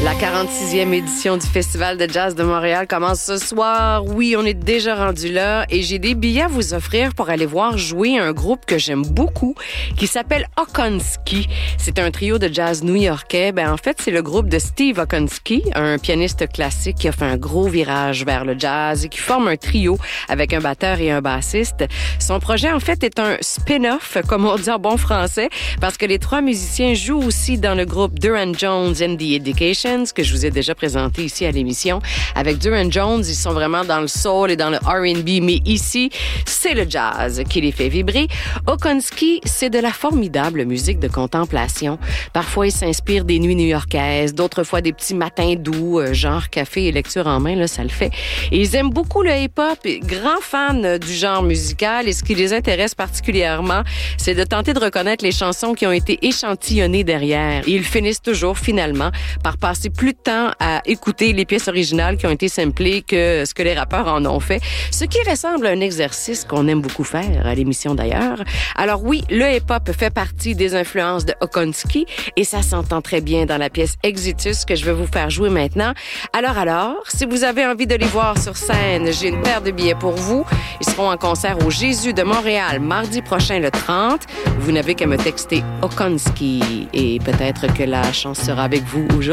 La 46e édition du Festival de jazz de Montréal commence ce soir. Oui, on est déjà rendu là et j'ai des billets à vous offrir pour aller voir jouer un groupe que j'aime beaucoup qui s'appelle Okonski. C'est un trio de jazz new-yorkais. En fait, c'est le groupe de Steve Okonski, un pianiste classique qui a fait un gros virage vers le jazz et qui forme un trio avec un batteur et un bassiste. Son projet, en fait, est un spin-off, comme on dit en bon français, parce que les trois musiciens jouent aussi dans le groupe Duran Jones and the Educations, que je vous ai déjà présenté ici à l'émission. Avec Duran Jones, ils sont vraiment dans le soul et dans le R&B, mais ici, c'est le jazz qui les fait vibrer. Okonski, c'est de la formidable musique de contemplation. Parfois, ils s'inspirent des nuits new-yorkaises, d'autres fois des petits matins doux, genre café et lecture en main, là, ça le fait. Et ils aiment beaucoup le hip-hop, grands fans du genre musical, et ce qui les intéresse particulièrement, c'est de tenter de reconnaître les chansons qui ont été échantillonnées derrière. Et ils finissent toujours, finalement, par passer plus de temps à écouter les pièces originales qui ont été samplées que ce que les rappeurs en ont fait. Ce qui ressemble à un exercice qu'on aime beaucoup faire à l'émission d'ailleurs. Alors oui, le hip-hop fait partie des influences de Okonski et ça s'entend très bien dans la pièce Exitus que je vais vous faire jouer maintenant. Alors, si vous avez envie de les voir sur scène, j'ai une paire de billets pour vous. Ils seront en concert au Jésus de Montréal mardi prochain le 30. Vous n'avez qu'à me texter Okonski et peut-être que la chance sera avec vous aujourd'hui.